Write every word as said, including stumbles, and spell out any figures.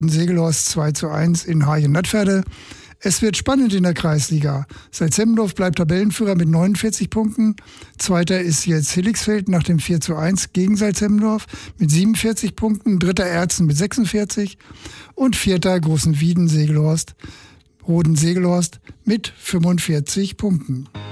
Segelhorst zwei zu eins in Hagen-Nattferde. Es wird spannend in der Kreisliga. Salzhemmendorf bleibt Tabellenführer mit neunundvierzig Punkten. Zweiter ist jetzt Hilligsfeld nach dem vier zu eins gegen Salzhemmendorf mit siebenundvierzig Punkten. Dritter Erzen mit sechsundvierzig. Und vierter Großenwieden Segelhorst, Roden Segelhorst mit fünfundvierzig Punkten.